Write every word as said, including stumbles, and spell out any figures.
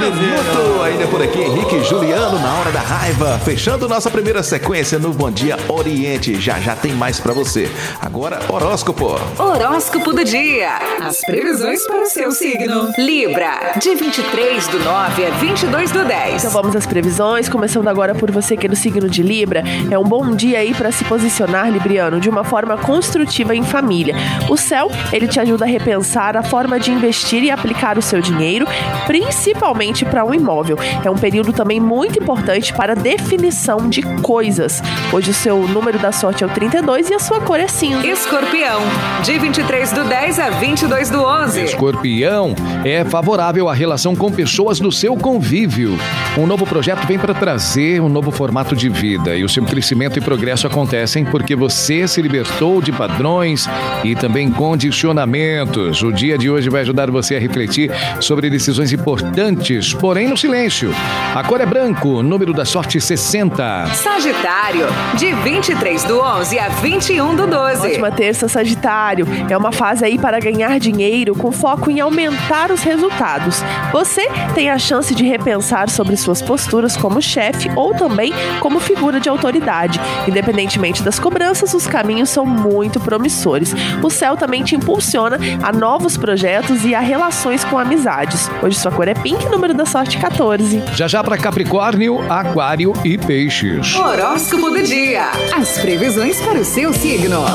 minuto. Ainda por aqui, Henrique e Juliano na hora da raiva. Fechando nossa primeira sequência no Bom Dia Oriente. Já já tem mais pra você. Agora, horóscopo. Horóscopo do dia. As previsões para o seu signo. Libra, de vinte e três do nove a vinte e dois do dez. Então vamos às previsões, começando agora por você que é do signo de Libra. É um bom dia aí para se posicionar, libriano, de uma forma construtiva em família. O céu, ele te ajuda a repensar a forma de investir e aplicar o seu dinheiro, principalmente para um imóvel. É um período também muito importante para definição de coisas. Hoje o seu número da sorte é o trinta e dois e a sua cor é cinza. Escorpião, de vinte e três do dez a vinte e dois do onze. Escorpião é favorável à relação com pessoas do seu convívio. Um novo projeto vem para trazer um novo formato de vida e o seu crescimento e progresso acontecem porque você se libertou de padrões e também condicionamentos. O dia de hoje vai ajudar você a refletir sobre decisões importantes, porém no silêncio. A cor é branco, número da sorte sessenta. Sagitário, de vinte e três do onze a vinte e um do doze. Ótima terça, Sagitário. É uma fase aí para ganhar dinheiro com foco em aumentar os resultados. Você tem a chance de repensar sobre suas posturas como chefe ou também como figura de autoridade. Independentemente das cobranças, os caminhos são muito promissores. O céu também te impulsiona a novos projetos e a relações com amizades. Hoje sua cor é pink, número da sorte quatorze. Já já para Capricórnio, Aquário e Peixes. Horóscopo do dia. As previsões para o seu signo.